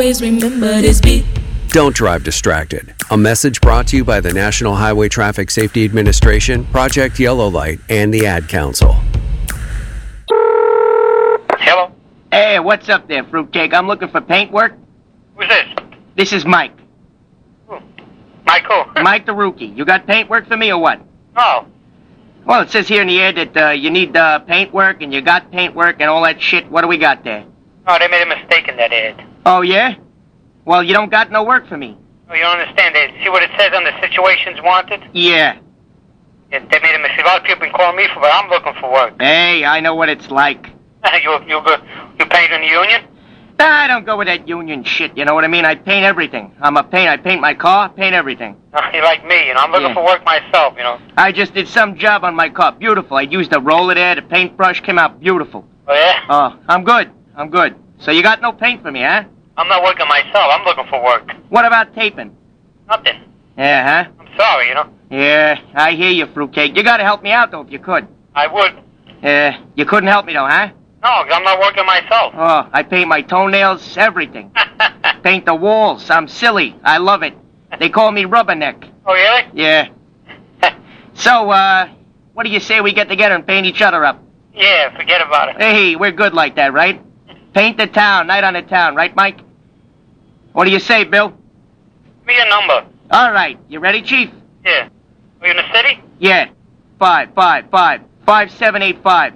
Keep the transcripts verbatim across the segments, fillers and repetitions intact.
Always remember this beat. Don't drive distracted. A message brought to you by the National Highway Traffic Safety Administration, Project Yellow Light, and the Ad Council. Hello? Hey, what's up there, fruitcake? I'm looking for paint work. Who's this? This is Mike. Who? Michael? Mike the rookie. You got paint work for me or what? No. Well, it says here in the ad that uh, you need uh, paint work, and you got paint work and all that shit. What do we got there? Oh, they made a mistake in that ad. Oh, yeah? Well, you don't got no work for me. Oh, you don't understand. They, see what it says on the situations wanted? Yeah. Yeah, they made a mistake. A lot of people been calling me for, but I'm looking for work. Hey, I know what it's like. you you go, you paint in the union? I don't go with that union shit, you know what I mean? I paint everything. I'm a paint. I paint my car, paint everything. Oh, you like me, you know. I'm looking Yeah. for work myself, you know. I just did some job on my car. Beautiful. I used a roller there. The paintbrush came out beautiful. Oh, yeah? Oh, I'm good. I'm good. So you got no paint for me, huh? I'm not working myself. I'm looking for work. What about taping? Nothing. Yeah, huh? I'm sorry, you know. Yeah, I hear you, fruitcake. You gotta help me out, though, if you could. I would. Uh, you couldn't help me, though, huh? No, 'cause I'm not working myself. Oh, I paint my toenails, everything. Paint the walls. I'm silly. I love it. They call me Rubberneck. Oh, really? Yeah. So, uh, what do you say we get together and paint each other up? Yeah, forget about it. Hey, we're good like that, right? Paint the town, night on the town, right, Mike? What do you say, Bill? Give me your number. All right. You ready, Chief? Yeah. Are you in the city? Yeah. Five, five, five. Five, seven, eight, five.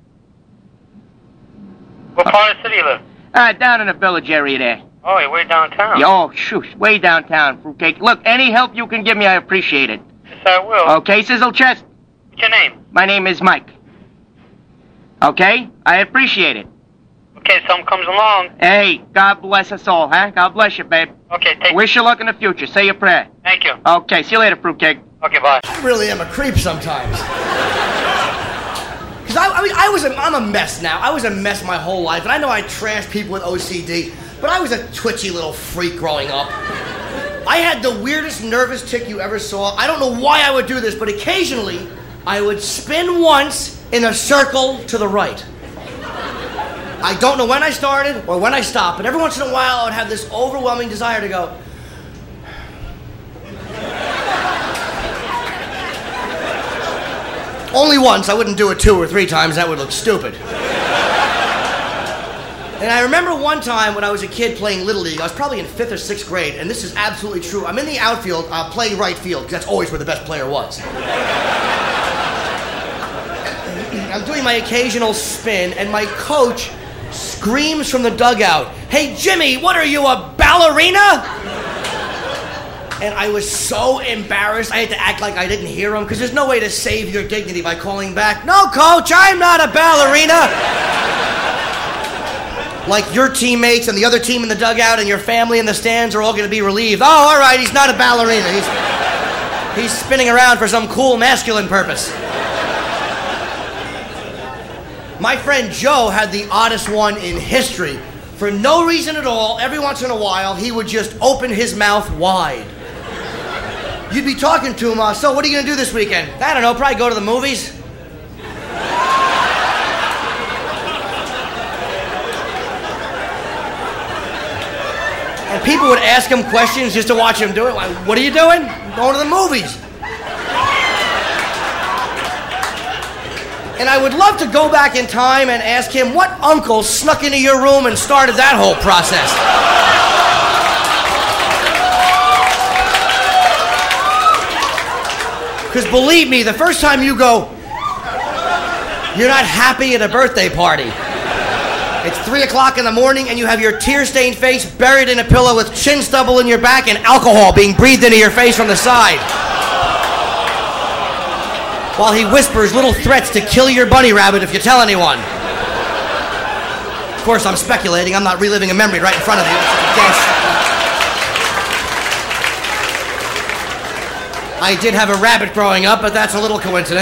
What part of the city you live? Uh, down in the village area there. Oh, you're way downtown. Yeah, oh, shoot. Way downtown, fruitcake. Look, any help you can give me, I appreciate it. Yes, I will. Okay, Sizzle Chest? What's your name? My name is Mike. Okay? I appreciate it. Okay, something comes along. Hey, God bless us all, huh? God bless you, babe. Okay, take Wish you luck in the future. Say your prayer. Thank you. Okay, see you later, fruitcake. Okay, bye. I really am a creep sometimes. Because I, I mean, I was a, I'm a mess now. I was a mess my whole life, and I know I trash people with O C D, but I was a twitchy little freak growing up. I had the weirdest nervous tick you ever saw. I don't know why I would do this, but occasionally I would spin once in a circle to the right. I don't know when I started or when I stopped, but every once in a while I would have this overwhelming desire to go. Only once. I wouldn't do it two or three times. That would look stupid. And I remember one time when I was a kid playing Little League. I was probably in fifth or sixth grade, and this is absolutely true. I'm in the outfield, uh, playing right field, because that's always where the best player was. I'm doing my occasional spin, and my coach screams from the dugout, "Hey, Jimmy, what are you, a ballerina?" And I was so embarrassed, I had to act like I didn't hear him, because there's no way to save your dignity by calling back, "No, coach, I'm not a ballerina." Like your teammates and the other team in the dugout and your family in the stands are all going to be relieved. "Oh, all right, he's not a ballerina. He's, he's spinning around for some cool masculine purpose." My friend Joe had the oddest one in history. For no reason at all, every once in a while, he would just open his mouth wide. You'd be talking to him, uh, "So what are you going to do this weekend?" "I don't know, probably go to the movies." And people would ask him questions just to watch him do it. Like, "What are you doing?" "I'm going to the movies." And I would love to go back in time and ask him what uncle snuck into your room and started that whole process. Because believe me, the first time you go, you're not happy at a birthday party. It's three o'clock in the morning and you have your tear-stained face buried in a pillow with chin stubble in your back and alcohol being breathed into your face from the side. While he whispers little threats to kill your bunny rabbit if you tell anyone. Of course, I'm speculating. I'm not reliving a memory right in front of you. It's a guess. I did have a rabbit growing up, but that's a little coincidence.